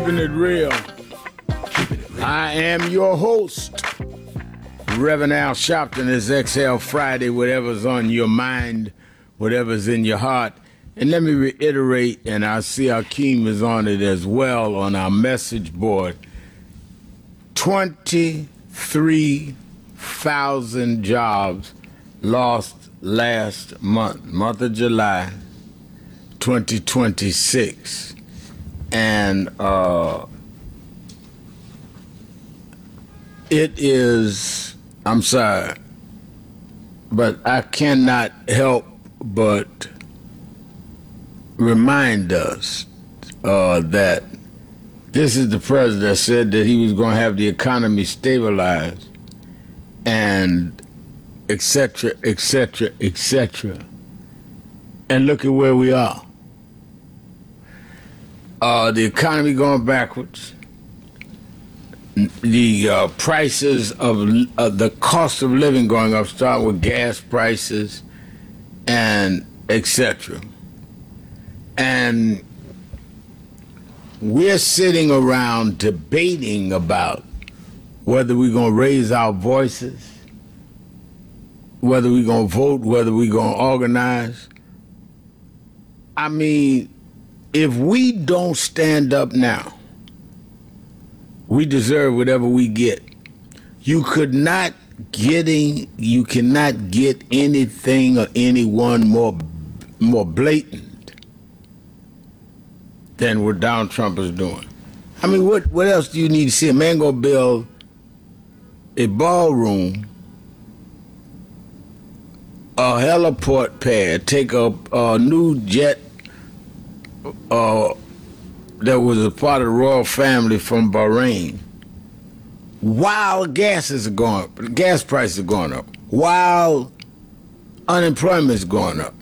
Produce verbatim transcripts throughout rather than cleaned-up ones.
Keeping It Real. I am your host, Reverend Al Sharpton. It's Exhale Friday, whatever's on your mind, whatever's in your heart. And let me reiterate, and I see Akeem is on it as well on our message board, twenty-three thousand jobs lost last month, month of July, twenty twenty-six. And uh, it is, I'm sorry, but I cannot help but remind us uh, that this is the president that said that he was going to have the economy stabilized and et cetera, et cetera, et cetera. And look at where we are. Uh, the economy going backwards. The uh, prices of uh, the cost of living going up, starting with gas prices and et cetera. And we're sitting around debating about whether we're going to raise our voices, whether we're going to vote, whether we're going to organize. I mean, if we don't stand up now, we deserve whatever we get. You could not getting, you cannot get anything or anyone more, more blatant than what Donald Trump is doing. I mean, what, what else do you need to see? A man gonna build a ballroom, a heliport pad, take a, a new jet uh, that was a part of the royal family from Bahrain, while gases are going up, gas prices are going up, while unemployment is going up,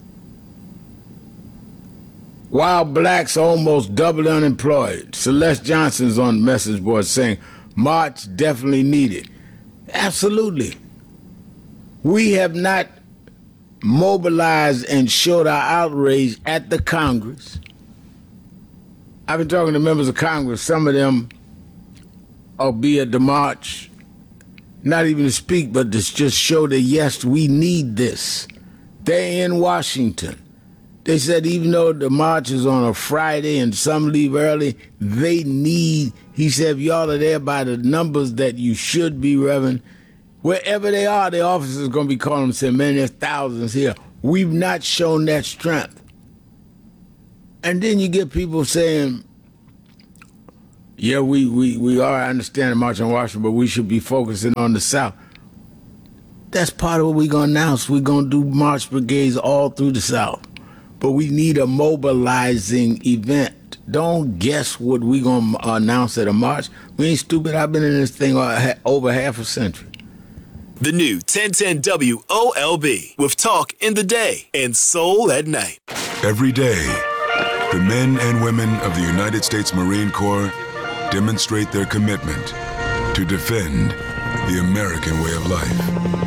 while blacks are almost double unemployed. Celeste Johnson's on the message board saying, March definitely needed. Absolutely. We have not mobilized and showed our outrage at the Congress. I've been talking to members of Congress. Some of them will be at the march, not even to speak, but to just show that, yes, we need this. They're in Washington. They said even though the march is on a Friday and some leave early, they need, he said, if y'all are there by the numbers that you should be, Reverend, wherever they are, the officers are going to be calling them and saying, man, there's thousands here. We've not shown that strength. And then you get people saying, yeah, we, we, we are, I understand the March on Washington, but we should be focusing on the South. That's part of what we're going to announce. We're going to do march brigades all through the South. But we need a mobilizing event. Don't guess what we're going to announce at a march. We ain't stupid. I've been in this thing over half a century. The new ten ten W O L B with talk in the day and soul at night. Every day, the men and women of the United States Marine Corps demonstrate their commitment to defend the American way of life.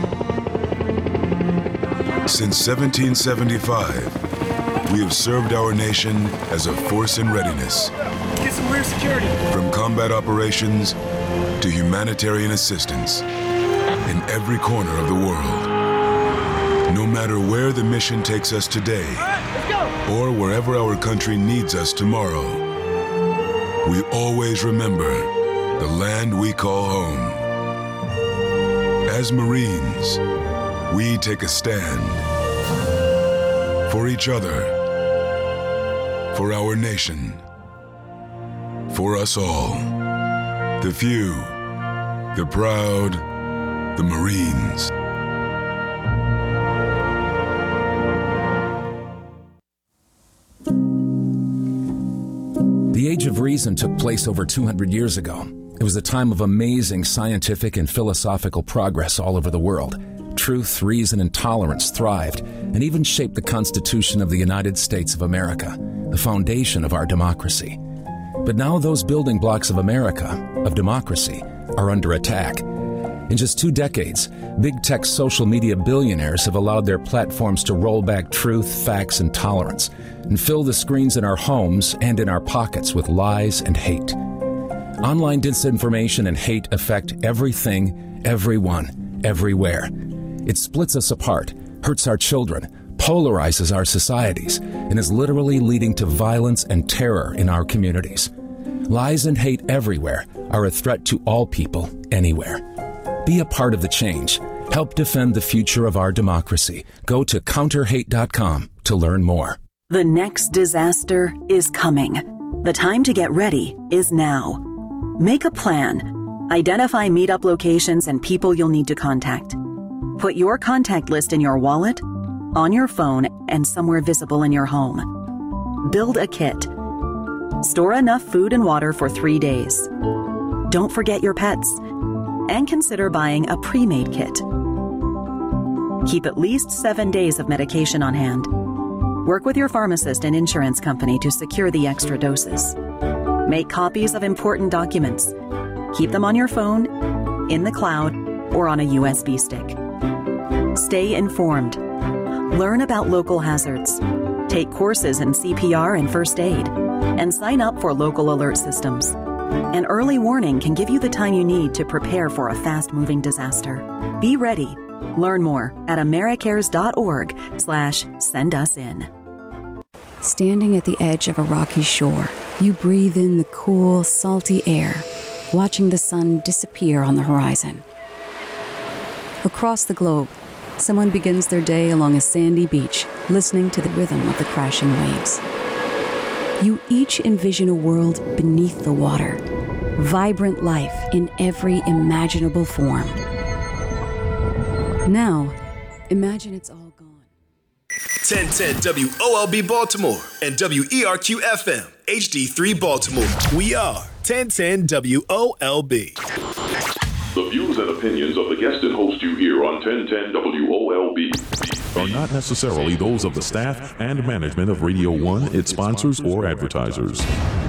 Since seventeen seventy-five, we have served our nation as a force in readiness. Get some rear security. From combat operations to humanitarian assistance in every corner of the world. No matter where the mission takes us today, right, or wherever our country needs us tomorrow, we always remember the land we call home. As Marines, we take a stand for each other, for our nation, for us all. The few, the proud, the Marines. The Age of Reason took place over two hundred years ago. It was a time of amazing scientific and philosophical progress all over the world. Truth, reason, and tolerance thrived and even shaped the Constitution of the United States of America, the foundation of our democracy. But now those building blocks of America, of democracy, are under attack. In just two decades, big tech social media billionaires have allowed their platforms to roll back truth, facts, and tolerance, and fill the screens in our homes and in our pockets with lies and hate. Online disinformation and hate affect everything, everyone, everywhere. It splits us apart, hurts our children, polarizes our societies, and is literally leading to violence and terror in our communities. Lies and hate everywhere are a threat to all people, anywhere. Be a part of the change. Help defend the future of our democracy. Go to counter hate dot com to learn more. The next disaster is coming. The time to get ready is now. Make a plan. Identify meetup locations and people you'll need to contact. Put your contact list in your wallet, on your phone, and somewhere visible in your home. Build a kit. Store enough food and water for three days. Don't forget your pets. And consider buying a pre-made kit. Keep at least seven days of medication on hand. Work with your pharmacist and insurance company to secure the extra doses. Make copies of important documents. Keep them on your phone, in the cloud, or on a U S B stick. Stay informed. Learn about local hazards. Take courses in C P R and first aid, and sign up for local alert systems. An early warning can give you the time you need to prepare for a fast-moving disaster. Be ready. Learn more at americares.org slash send us in. Standing at the edge of a rocky shore, you breathe in the cool, salty air, watching the sun disappear on the horizon. Across the globe, someone begins their day along a sandy beach, listening to the rhythm of the crashing waves. You each envision a world beneath the water, vibrant life in every imaginable form. Now, imagine it's all gone. ten ten W O L B Baltimore and W E R Q F M H D three Baltimore. We are ten ten W O L B. The views and opinions of the guest and host you hear on ten ten W O L B are not necessarily those of the staff and management of Radio One, its sponsors, or advertisers.